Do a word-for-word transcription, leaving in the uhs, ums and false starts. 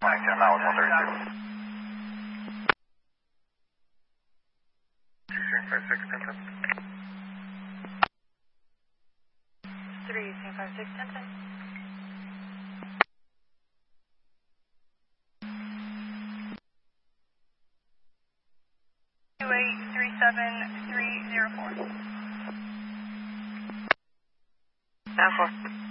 twenty ten, that was one thirty-two. three five six, ten ten. three five six, ten ten. two eight three seven three zero four. nine four.